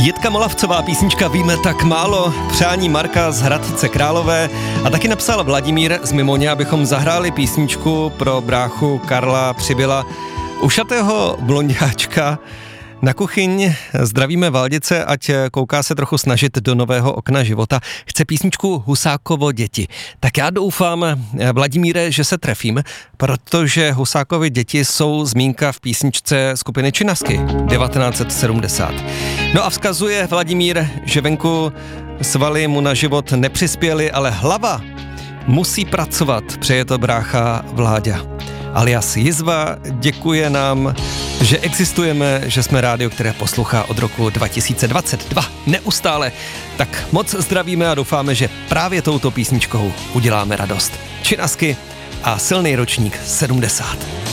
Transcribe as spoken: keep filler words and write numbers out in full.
Jitka Molavcová, písnička Víme tak málo, přání Marka z Hradce Králové a taky napsal Vladimír z Mimoně, abychom zahráli písničku pro bráchu Karla Přibyla, ušatého blonďáčka. Na kuchyň zdravíme Valdice, ať kouká se trochu snažit do nového okna života. Chce písničku Husákovo děti. Tak já doufám, Vladimíre, že se trefím, protože Husákovy děti jsou zmínka v písničce skupiny Činasky devatenáct set sedmdesát. No a vzkazuje Vladimír, že venku svaly mu na život nepřispěly, ale hlava musí pracovat, přeje to brácha Vláďa. Alias Jizva děkuje nám, že existujeme, že jsme rádio, které poslouchá od roku dva tisíce dvacet dva neustále. Tak moc zdravíme a doufáme, že právě touto písničkou uděláme radost. Činasky a silný ročník sedmdesát.